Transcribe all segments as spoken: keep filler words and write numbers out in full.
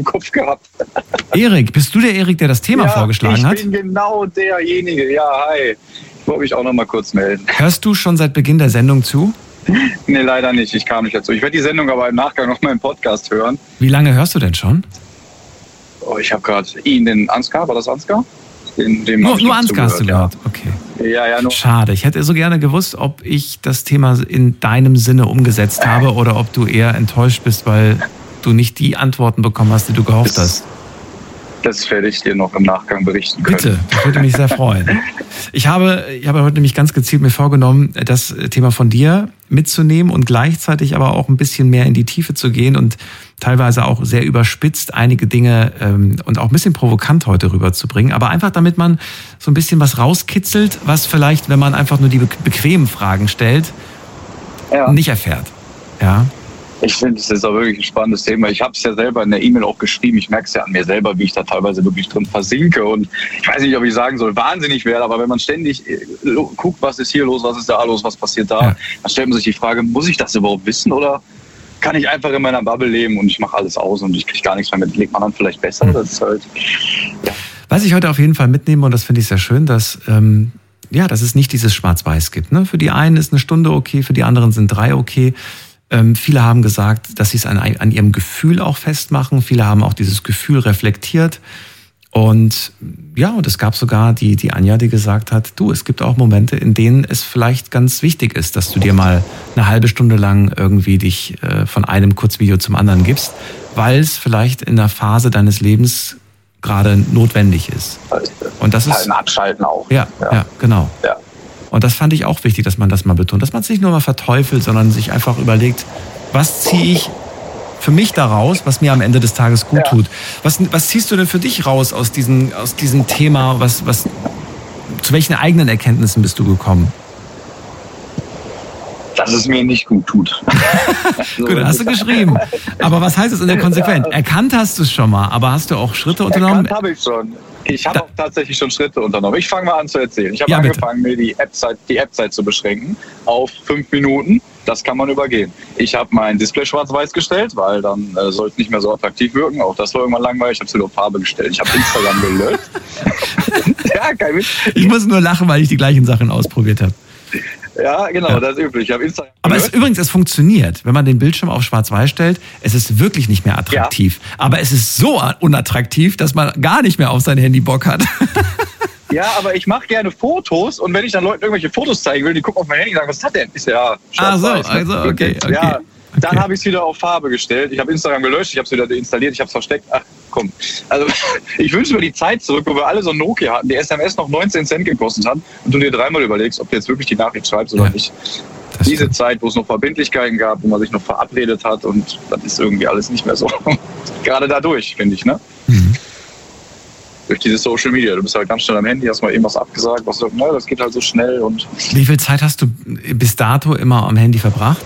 im Kopf gehabt. Erik, bist du der Erik, der das Thema ja, vorgeschlagen ich hat? Ich bin genau derjenige. Ja, hi. Ich wollte mich auch noch mal kurz melden. Hörst du schon seit Beginn der Sendung zu? Nee, leider nicht. Ich kam nicht dazu. Ich werde die Sendung aber im Nachgang noch mal im Podcast hören. Wie lange hörst du denn schon? Oh, ich habe gerade ihn, den Ansgar, war das Ansgar? Den, dem nur nur Ansgar hast du gehört? Ja. Okay. Ja, ja, nur. Schade. Ich hätte so gerne gewusst, ob ich das Thema in deinem Sinne umgesetzt habe oder ob du eher enttäuscht bist, weil du nicht die Antworten bekommen hast, die du gehofft hast. Das werde ich dir noch im Nachgang berichten können. Bitte, das würde mich sehr freuen. Ich habe, ich habe heute nämlich ganz gezielt mir vorgenommen, das Thema von dir mitzunehmen und gleichzeitig aber auch ein bisschen mehr in die Tiefe zu gehen und teilweise auch sehr überspitzt einige Dinge ähm, und auch ein bisschen provokant heute rüberzubringen. Aber einfach, damit man so ein bisschen was rauskitzelt, was vielleicht, wenn man einfach nur die be- bequemen Fragen stellt, ja. nicht erfährt. Ja. Ich finde, es ist auch wirklich ein spannendes Thema. Ich habe es ja selber in der E-Mail auch geschrieben. Ich merke es ja an mir selber, wie ich da teilweise wirklich drin versinke. Und ich weiß nicht, ob ich sagen soll, wahnsinnig werde, aber wenn man ständig guckt, was ist hier los, was ist da los, was passiert da, ja. dann stellt man sich die Frage, muss ich das überhaupt wissen oder kann ich einfach in meiner Bubble leben und ich mache alles aus und ich kriege gar nichts mehr mit. Legt man dann vielleicht besser? Mhm. Das ist halt, ja. Was ich heute auf jeden Fall mitnehme, und das finde ich sehr schön, dass... Ähm ja, dass es nicht dieses Schwarz-Weiß gibt. Ne? Für die einen ist eine Stunde okay, für die anderen sind drei okay. Ähm, viele haben gesagt, dass sie es an, an ihrem Gefühl auch festmachen. Viele haben auch dieses Gefühl reflektiert. Und ja, und es gab sogar die, die Anja, die gesagt hat, du, es gibt auch Momente, in denen es vielleicht ganz wichtig ist, dass du dir mal eine halbe Stunde lang irgendwie dich äh, von einem Kurzvideo zum anderen gibst, weil es vielleicht in einer Phase deines Lebens gerade notwendig ist. Und das ist ein Abschalten auch. Ja, ja, ja genau. Ja. Und das fand ich auch wichtig, dass man das mal betont, dass man es nicht nur mal verteufelt, sondern sich einfach überlegt, was ziehe ich für mich daraus, was mir am Ende des Tages gut ja. tut. Was, was ziehst du denn für dich raus aus diesem, aus diesem Thema? Was, was, zu welchen eigenen Erkenntnissen bist du gekommen? Dass es mir nicht gut tut. So Gut, hast du geschrieben. Aber was heißt es in der Konsequenz? Ja. Erkannt hast du es schon mal, aber hast du auch Schritte unternommen? Erkannt habe ich schon. Ich habe auch tatsächlich schon Schritte unternommen. Ich fange mal an zu erzählen. Ich habe ja, angefangen, mir die App-Zeit, die App-Zeit zu beschränken auf fünf Minuten. Das kann man übergehen. Ich habe mein Display schwarz-weiß gestellt, weil dann äh, soll es nicht mehr so attraktiv wirken. Auch das war irgendwann langweilig. Ich habe es wieder auf Farbe gestellt. Ich habe Instagram gelöscht. Ja, kein Witz. Ich muss nur lachen, weil ich die gleichen Sachen ausprobiert habe. Ja, genau, ja. Das ist üblich. Ich habe Instagram Aber es, übrigens, es funktioniert, wenn man den Bildschirm auf schwarz-weiß stellt. Es ist wirklich nicht mehr attraktiv. Ja. Aber es ist so unattraktiv, dass man gar nicht mehr auf sein Handy Bock hat. Ja, aber ich mache gerne Fotos und wenn ich dann Leuten irgendwelche Fotos zeigen will, die gucken auf mein Handy und sagen, was hat der? Ist ja schwarz-weiß. Ah, so, also, okay, okay. Ja, dann okay. habe ich es wieder auf Farbe gestellt. Ich habe Instagram gelöscht, ich habe es wieder deinstalliert, ich habe es versteckt. Ach, komm. Also ich wünsche mir die Zeit zurück, wo wir alle so ein Nokia hatten, die S M S noch neunzehn Cent gekostet hat und du dir dreimal überlegst, ob du jetzt wirklich die Nachricht schreibst oder ja, nicht. Diese stimmt. Zeit, wo es noch Verbindlichkeiten gab, wo man sich noch verabredet hat und das ist irgendwie alles nicht mehr so. Gerade dadurch, finde ich, ne? Mhm. Durch diese Social Media. Du bist halt ganz schnell am Handy, hast mal irgendwas abgesagt, was sagt, ne, das geht halt so schnell. Und wie viel Zeit hast du bis dato immer am Handy verbracht?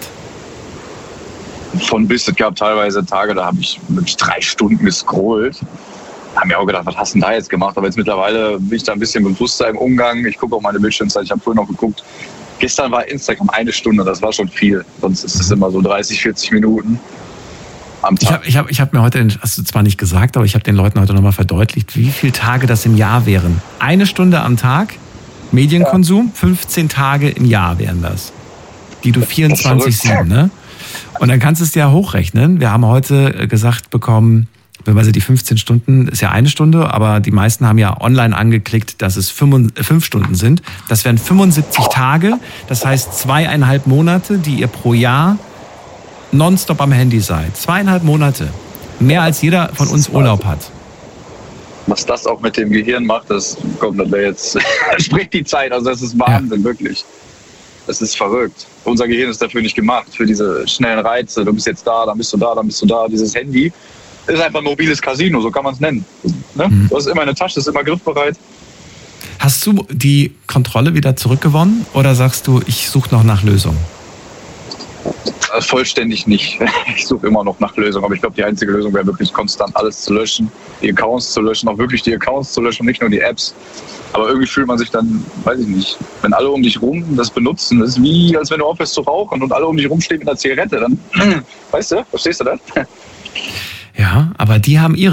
Von bis, es gab teilweise Tage, da habe ich wirklich drei Stunden gescrollt. Da haben mir auch gedacht, was hast du denn da jetzt gemacht? Aber jetzt mittlerweile bin ich da ein bisschen bewusster im Umgang. Ich gucke auch meine Bildschirmzeit. Ich habe vorhin noch geguckt. Gestern war Instagram eine Stunde, das war schon viel. Sonst ist es immer so dreißig, vierzig Minuten am Tag. Ich habe ich hab, ich hab mir heute, hast du zwar nicht gesagt, aber ich habe den Leuten heute nochmal verdeutlicht, wie viele Tage das im Jahr wären. Eine Stunde am Tag Medienkonsum, ja. fünfzehn Tage im Jahr wären das. Die du vierundzwanzig sieben, ne? Und dann kannst du es dir ja hochrechnen. Wir haben heute gesagt bekommen, also die fünfzehn Stunden ist ja eine Stunde, aber die meisten haben ja online angeklickt, dass es fünf Stunden sind. Das wären fünfundsiebzig Tage, das heißt zweieinhalb Monate, die ihr pro Jahr nonstop am Handy seid. Zweieinhalb Monate. Mehr als jeder von uns Urlaub hat. Was das auch mit dem Gehirn macht, das kommt dann jetzt, spricht die Zeit. Also das ist Wahnsinn, ja. Wirklich. Das ist verrückt. Unser Gehirn ist dafür nicht gemacht, für diese schnellen Reize. Du bist jetzt da, dann bist du da, dann bist du da. Dieses Handy ist einfach ein mobiles Casino, so kann man es nennen. Ne? Mhm. Du hast immer eine Tasche, ist immer griffbereit. Hast du die Kontrolle wieder zurückgewonnen oder sagst du, ich suche noch nach Lösungen? Vollständig nicht. Ich suche immer noch nach Lösungen. Aber ich glaube, die einzige Lösung wäre wirklich konstant alles zu löschen, die Accounts zu löschen, auch wirklich die Accounts zu löschen, nicht nur die Apps. Aber irgendwie fühlt man sich dann, weiß ich nicht, wenn alle um dich rum das benutzen, das ist wie, als wenn du aufhörst zu rauchen und alle um dich rum stehen mit einer Zigarette. Dann, weißt du, verstehst du das? Ja, Ja, aber die haben ihre